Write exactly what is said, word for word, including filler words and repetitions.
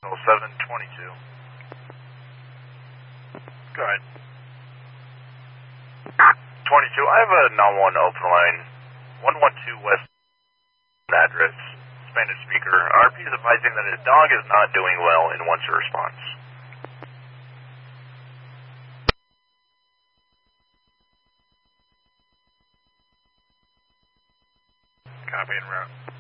seven twenty-two. Go ahead. twenty-two, I have a nine one open line. one one two West address. Spanish speaker. R P is advising that his dog is not doing well and wants a response. Copy en route.